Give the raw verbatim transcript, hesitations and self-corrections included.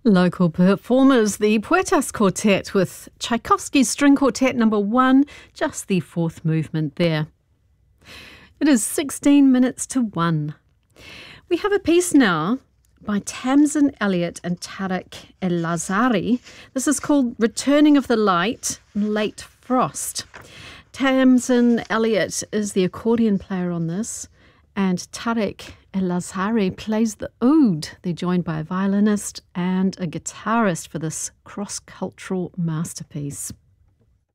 Local performers, the Puertas Quartet with Tchaikovsky's String Quartet number one, just the fourth movement there. It is sixteen minutes to one. We have a piece now by Tamsin Elliott and Tarek El-Lazari. This is called Returning of the Light, Late Frost. Tamsin Elliott is the accordion player on this, and Tarek El-Lazari plays the oud. They're joined by a violinist and a guitarist for this cross-cultural masterpiece.